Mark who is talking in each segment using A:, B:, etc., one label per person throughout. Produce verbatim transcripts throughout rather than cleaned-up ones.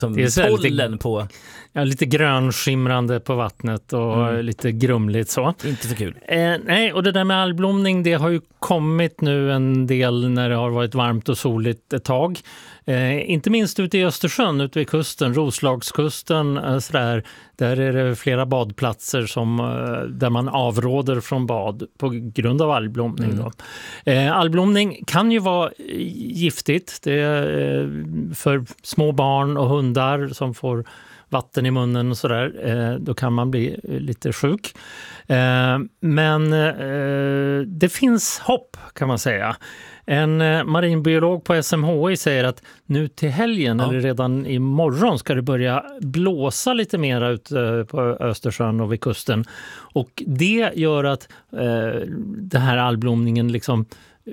A: Som
B: det är
A: pollen
B: lite,
A: på...
B: Ja, lite grönskimrande på vattnet och mm. lite grumligt så.
A: Inte så kul.
B: Eh, nej, och det där med algblomning, det har ju kommit nu en del när det har varit varmt och soligt ett tag. Eh, inte minst ute i Östersjön, ute vid kusten, Roslagskusten, eh, sådär, där är det flera badplatser som, eh, där man avråder från bad på grund av algblomning. Mm. Då. Eh, algblomning kan ju vara giftigt. Det är eh, för små barn och hundar som får vatten i munnen och sådär, eh, då kan man bli lite sjuk. Eh, men eh, det finns hopp, kan man säga. En eh, marinbiolog på S M H I säger att nu till helgen ja. eller redan imorgon ska det börja blåsa lite mer ut eh, på Östersjön och vid kusten. Och det gör att eh, den här algblomningen liksom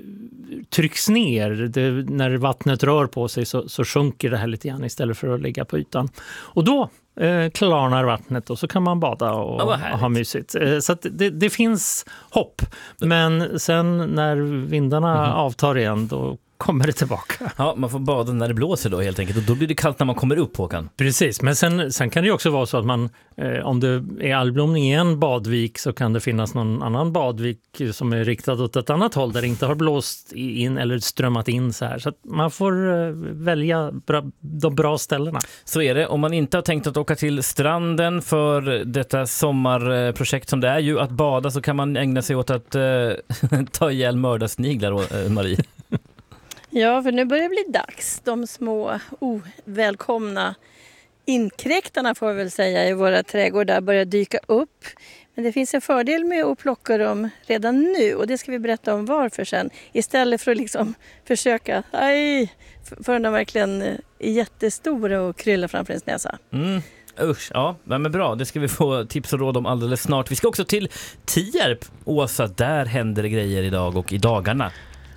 B: trycks ner. Det, när vattnet rör på sig så, så sjunker det här lite grann istället för att ligga på ytan. Och då eh, klarnar vattnet och så kan man bada och, och ha mysigt. Eh, så att det, det finns hopp. Men sen när vindarna mm. avtar igen, då kommer det tillbaka.
A: Ja, man får bada när det blåser då helt enkelt. Och då blir det kallt när man kommer upp, Håkan.
B: Precis, men sen, sen kan det ju också vara så att man, eh, om det är algblomning i en badvik så kan det finnas någon annan badvik som är riktad åt ett annat håll där det inte har blåst in eller strömmat in så här. Så att man får eh, välja bra, de bra ställena.
A: Så är det. Om man inte har tänkt att åka till stranden för detta sommarprojekt som det är ju att bada, så kan man ägna sig åt att eh, ta ihjäl mördarsniglar, eh, Marie.
C: Ja, för nu börjar det bli dags. De små ovälkomna inkräktarna, får vi väl säga, i våra trädgårdar börjar dyka upp. Men det finns en fördel med att plocka dem redan nu, och det ska vi berätta om varför sen. Istället för att liksom försöka, aj, för de verkligen är jättestora och kryllar framför ens näsa.
A: Mm. Usch, ja, men bra. Det ska vi få tips och råd om alldeles snart. Vi ska också till Tierp, Åsa. Där händer det grejer idag och i dagarna.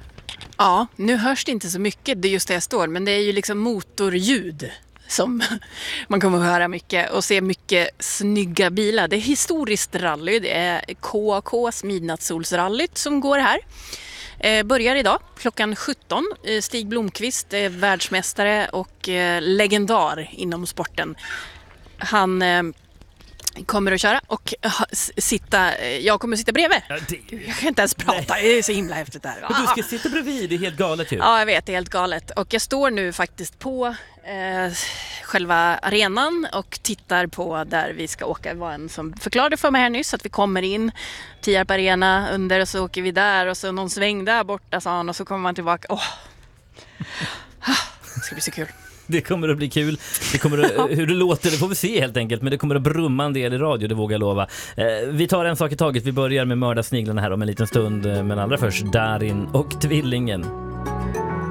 D: Ja, nu hörs det inte så mycket, det är just där jag står, men det är ju liksom motorljud som man kommer att höra mycket och se mycket snygga bilar. Det är historiskt rally, det är K A K:s midnattssolsrallyt som går här. Eh, börjar idag klockan sjutton. Stig Blomqvist är världsmästare och eh, legendar inom sporten. Han... Eh, kommer att köra och uh, sitta, jag kommer att sitta bredvid. Ja, det, jag kan inte ens prata, nej. Det är så himla häftigt där.
A: Men du ska sitta bredvid, det är helt galet ju.
D: Ja, jag vet, det är helt galet. Och jag står nu faktiskt på eh, själva arenan och tittar på där vi ska åka. Det var en som förklarade för mig här nyss att vi kommer in Tierp arena under och så åker vi där och så någon sväng där borta, sa han, och så kommer man tillbaka. Åh, det ska bli så kul.
A: Det kommer att bli kul. Det kommer att, hur det låter, det får vi se helt enkelt. Men det kommer att brumma en del i radio, det vågar jag lova. Eh, vi tar en sak i taget. Vi börjar med mördarsniglarna här om en liten stund. Men allra först Darin och Tvillingen.